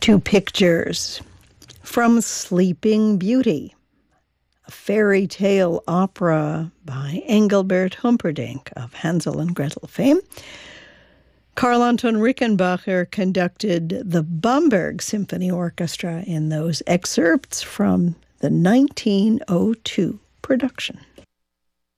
Two pictures from Sleeping Beauty, a fairy tale opera by Engelbert Humperdinck of Hansel and Gretel fame. Carl Anton Rickenbacher conducted the Bamberg Symphony Orchestra in those excerpts from the 1902 production.